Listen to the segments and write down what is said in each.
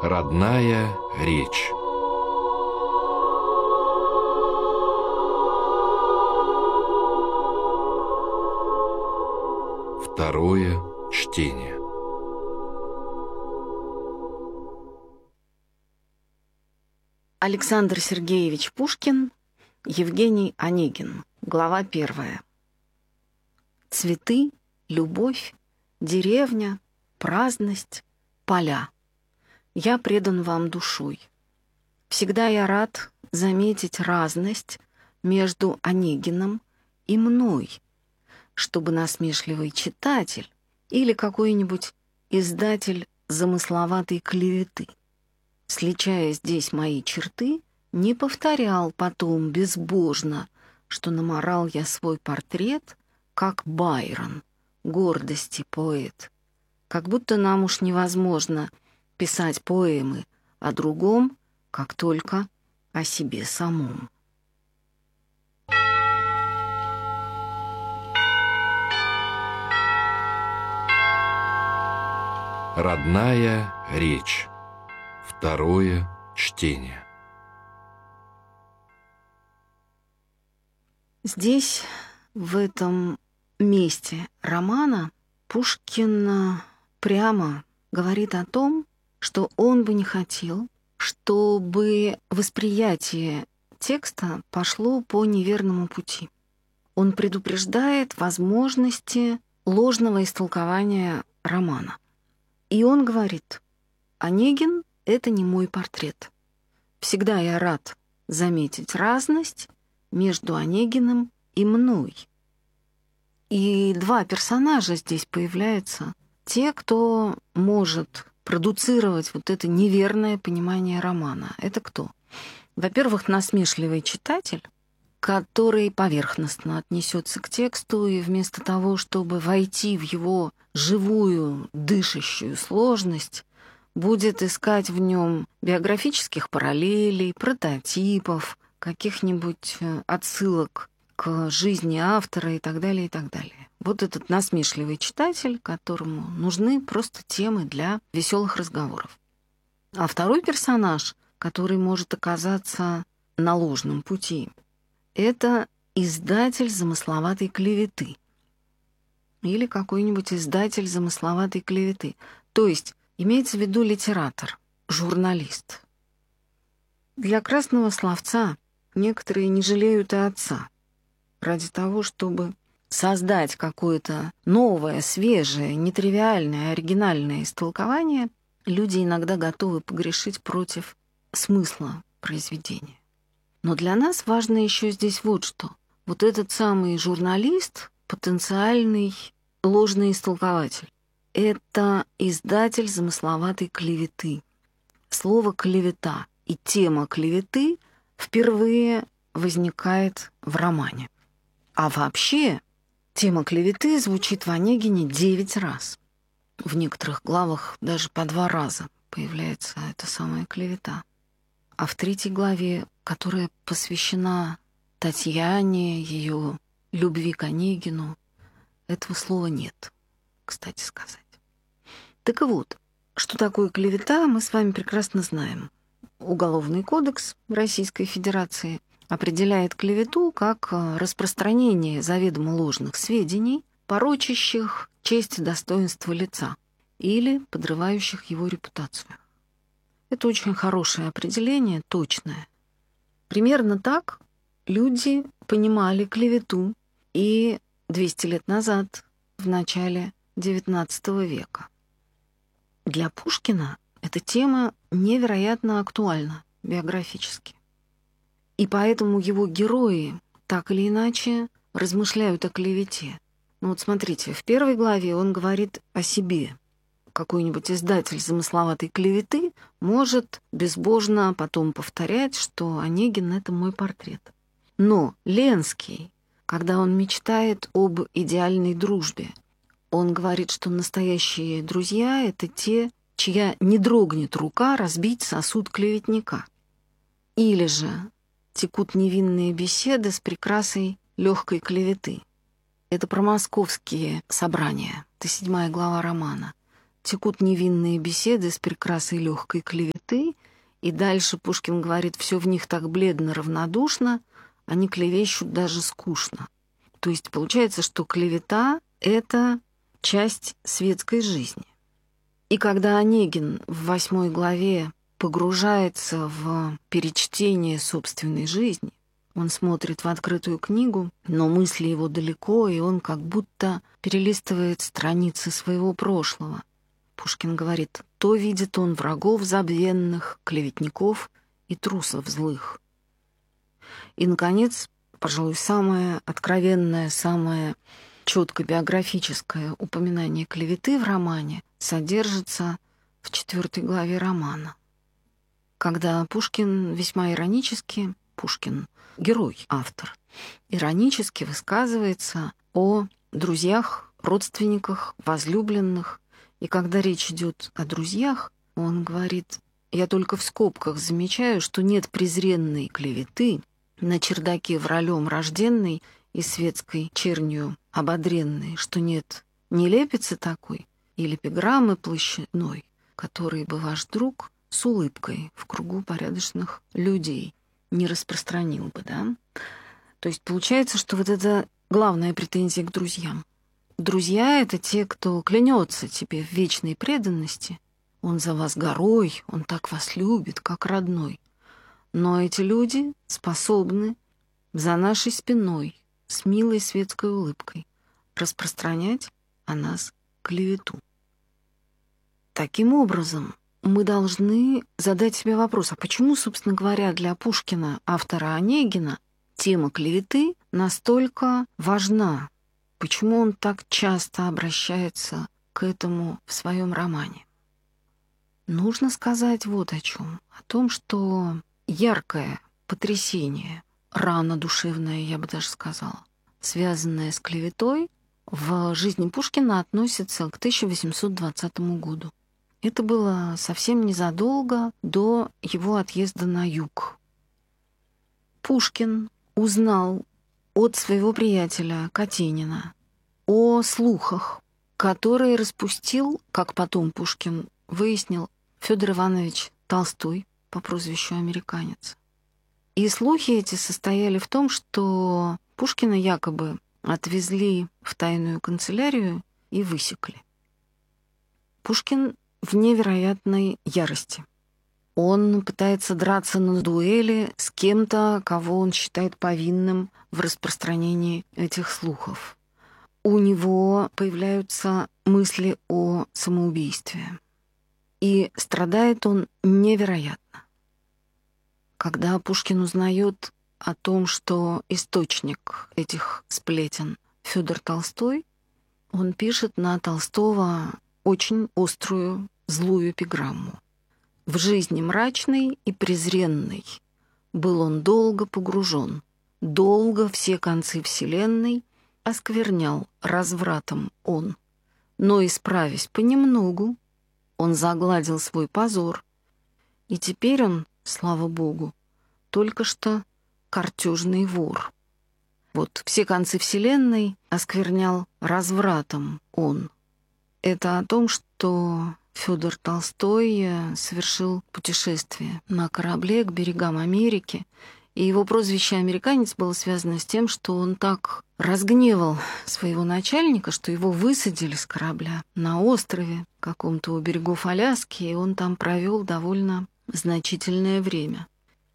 Родная речь. Второе чтение. Александр Сергеевич Пушкин, Евгений Онегин. Глава 1. Цветы, любовь, деревня, праздность, поля. Я предан вам душой. Всегда я рад заметить разность между Онегиным и мной, чтобы насмешливый читатель или какой-нибудь издатель замысловатой клеветы, сличая здесь мои черты, не повторял потом безбожно, что наморал я свой портрет, как Байрон, гордости поэт. Как будто нам уж невозможно писать поэмы о другом, как только о себе самом. Родная речь. Второе чтение. Здесь, в этом месте романа, Пушкин прямо говорит о том, что он бы не хотел, чтобы восприятие текста пошло по неверному пути. Он предупреждает возможности ложного истолкования романа. И он говорит: «Онегин — это не мой портрет. Всегда я рад заметить разность между Онегиным и мной». И два персонажа здесь появляются. Те, кто может продуцировать вот это неверное понимание романа. Это кто? Во-первых, насмешливый читатель, который поверхностно отнесется к тексту и вместо того, чтобы войти в его живую, дышащую сложность, будет искать в нем биографических параллелей, прототипов, каких-нибудь отсылок к жизни автора и так далее, и так далее. Вот этот насмешливый читатель, которому нужны просто темы для веселых разговоров. А второй персонаж, который может оказаться на ложном пути, это издатель замысловатой клеветы. Или какой-нибудь издатель замысловатой клеветы. То есть имеется в виду литератор, журналист. Для красного словца некоторые не жалеют и отца. Ради того, чтобы создать какое-то новое, свежее, нетривиальное, оригинальное истолкование, люди иногда готовы погрешить против смысла произведения. Но для нас важно еще здесь вот что. Вот этот самый журналист, потенциальный ложный истолкователь, это издатель замысловатой клеветы. Слово «клевета» и тема клеветы впервые возникает в романе. А вообще тема клеветы звучит в Онегине 9 раз. В некоторых главах даже по 2 раза появляется эта самая клевета. А в 3 главе, которая посвящена Татьяне, ее любви к Онегину, этого слова нет, кстати сказать. Так вот, что такое клевета, мы с вами прекрасно знаем. Уголовный кодекс Российской Федерации определяет клевету как распространение заведомо ложных сведений, порочащих честь и достоинство лица или подрывающих его репутацию. Это очень хорошее определение, точное. Примерно так люди понимали клевету и 200 лет назад, в начале XIX века. Для Пушкина эта тема невероятно актуальна биографически. И поэтому его герои так или иначе размышляют о клевете. Ну вот смотрите, в 1 главе он говорит о себе. Какой-нибудь издатель замысловатой клеветы может безбожно потом повторять, что Онегин — это мой портрет. Но Ленский, когда он мечтает об идеальной дружбе, он говорит, что настоящие друзья — это те, чья не дрогнет рука разбить сосуд клеветника. Или же текут невинные беседы с прикрасой легкой клеветы. Это про московские собрания. Это 7 глава романа. текут невинные беседы с прекрасой легкой клеветы, и дальше Пушкин говорит, все в них так бледно, равнодушно, они клевещут даже скучно. То есть получается, что клевета — это часть светской жизни. И когда Онегин в 8 главе погружается в перечтение собственной жизни, он смотрит в открытую книгу, но мысли его далеко, и он как будто перелистывает страницы своего прошлого. Пушкин говорит, то видит он врагов забвенных, клеветников и трусов злых. И, наконец, пожалуй, самое откровенное, самое четко биографическое упоминание клеветы в романе содержится в 4 главе романа, когда Пушкин весьма иронически, Пушкин — герой, автор, иронически высказывается о друзьях, родственниках, возлюбленных. И когда речь идет о друзьях, он говорит, я только в скобках замечаю, что нет презренной клеветы, на чердаке вралем рожденной и светской чернью ободренной, что нет нелепицы такой или эпиграммы площадной, который бы ваш друг с улыбкой в кругу порядочных людей не распространил бы, да? То есть получается, что вот это главная претензия к друзьям. Друзья — это те, кто клянется тебе в вечной преданности. Он за вас горой, он так вас любит, как родной. Но эти люди способны за нашей спиной с милой светской улыбкой распространять о нас клевету. Таким образом, мы должны задать себе вопрос, а почему, собственно говоря, для Пушкина, автора Онегина, тема клеветы настолько важна? Почему он так часто обращается к этому в своем романе? Нужно сказать вот о чем. О том, что яркое потрясение, рана душевная, я бы даже сказала, связанная с клеветой, в жизни Пушкина относится к 1820 году. Это было совсем незадолго до его отъезда на юг. Пушкин узнал от своего приятеля Катенина о слухах, которые распустил, как потом Пушкин выяснил, Федор Иванович Толстой по прозвищу «Американец». И слухи эти состояли в том, что Пушкина якобы отвезли в тайную канцелярию и высекли. Пушкин в невероятной ярости. Он пытается драться на дуэли с кем-то, кого он считает повинным в распространении этих слухов. У него появляются мысли о самоубийстве. И страдает он невероятно. Когда Пушкин узнает о том, что источник этих сплетен Федор Толстой, он пишет на Толстого очень острую, злую эпиграмму. В жизни мрачной и презренной был он долго погружен, долго все концы вселенной осквернял развратом он. Но, исправясь понемногу, он загладил свой позор, и теперь он, слава богу, только что картежный вор. Вот все концы вселенной осквернял развратом он. Это о том, что Федор Толстой совершил путешествие на корабле к берегам Америки, и его прозвище «Американец» было связано с тем, что он так разгневал своего начальника, что его высадили с корабля на острове каком-то у берегов Аляски, и он там провел довольно значительное время.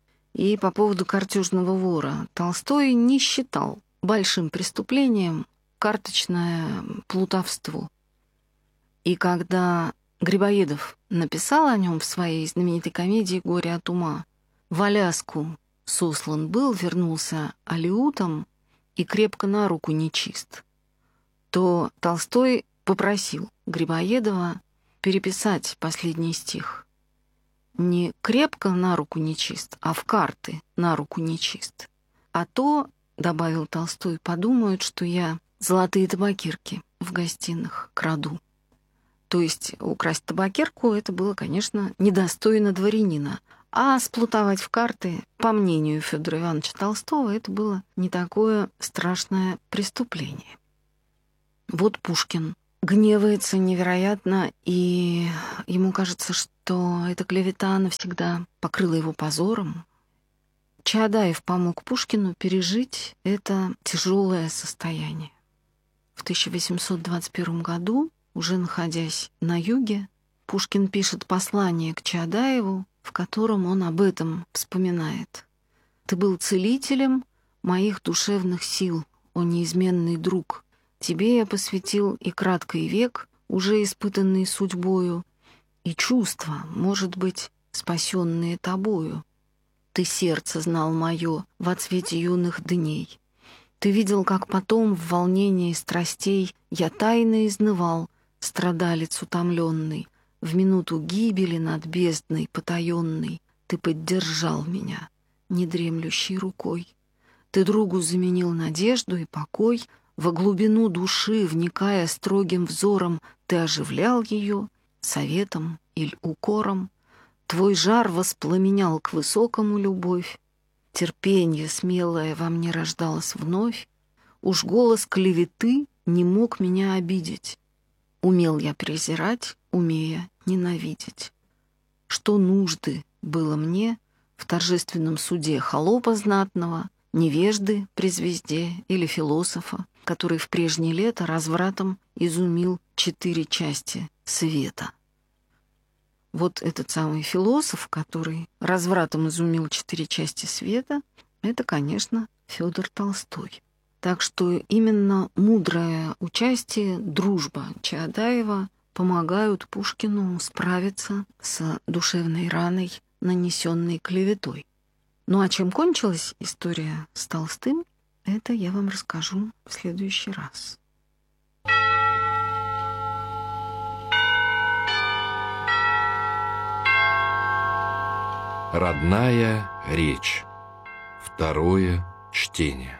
И по поводу картежного вора Толстой не считал большим преступлением карточное плутовство. И когда Грибоедов написал о нем в своей знаменитой комедии «Горе от ума», в Аляску сослан был, вернулся алеутом и крепко на руку нечист, то Толстой попросил Грибоедова переписать последний стих. Не крепко на руку нечист, а в карты на руку нечист. А то, добавил Толстой, подумают, что я золотые табакерки в гостиных краду. То есть украсть табакерку — это было, конечно, недостойно дворянина. А сплутовать в карты, по мнению Федора Ивановича Толстого, это было не такое страшное преступление. Вот Пушкин гневается невероятно, и ему кажется, что эта клевета навсегда покрыла его позором. Чаадаев помог Пушкину пережить это тяжелое состояние. В 1821 году, уже находясь на юге, Пушкин пишет послание к Чаадаеву, в котором он об этом вспоминает. «Ты был целителем моих душевных сил, о неизменный друг. Тебе я посвятил и краткий век, уже испытанный судьбою, и чувства, может быть, спасенные тобою. Ты сердце знал мое во цвете юных дней. Ты видел, как потом в волнении страстей я тайно изнывал, страдалец утомленный. В минуту гибели над бездной потаенной ты поддержал меня недремлющей рукой. Ты другу заменил надежду и покой, во глубину души, вникая строгим взором, ты оживлял ее советом или укором. Твой жар воспламенял к высокому любовь. Терпенье смелое во мне рождалось вновь. Уж голос клеветы не мог меня обидеть. Умел я презирать, умея ненавидеть. Что нужды было мне в торжественном суде холопа знатного, невежды при звезде или философа, который в прежнее лето развратом изумил 4 части света. Вот этот самый философ, который развратом изумил 4 части света, это, конечно, Федор Толстой. Так что именно мудрое участие, дружба Чаадаева помогают Пушкину справиться с душевной раной, нанесенной клеветой. Ну а чем кончилась история с Толстым, это я вам расскажу в следующий раз. Родная речь. Второе чтение.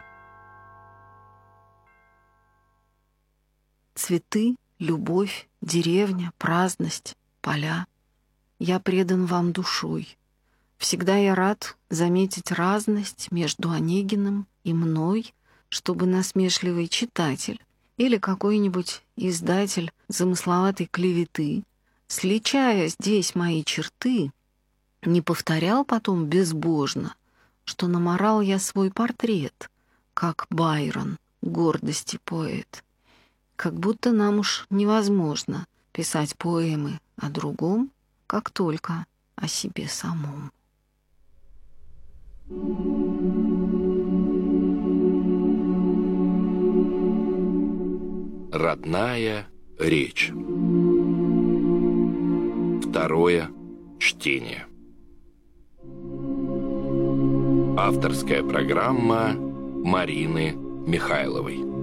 Цветы, любовь, деревня, праздность, поля. Я предан вам душой. Всегда я рад заметить разность между Онегиным и мной, чтобы насмешливый читатель или какой-нибудь издатель замысловатой клеветы, сличая здесь мои черты, не повторял потом безбожно, что наморал я свой портрет, как Байрон, гордости поэт. Как будто нам уж невозможно писать поэмы о другом, как только о себе самом. Родная речь. Второе чтение. Авторская программа Марины Михайловой.